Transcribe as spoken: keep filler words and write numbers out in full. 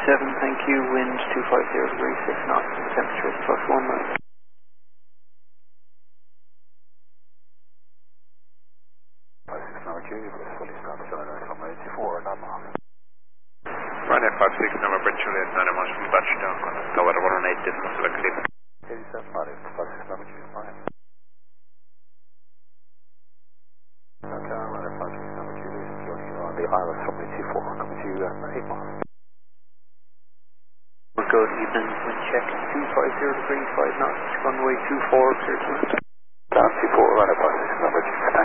seven, thank you. Wind two five zero degrees, six knots. Temperature is plus one nine. five six number Q, fully stopped, Juliet, runway two four, not long. Runway five six November Juliet, nine one from touchdown, tower one eight, decimal selected. eighty-seven, five six number Q, fine. Okay, runway five six number Q, joining you on the island, runway two four, coming to you at eight miles. Good evening, wind check two five zero degrees, five knots. Runway two four, clear to land. Down two four, runway five six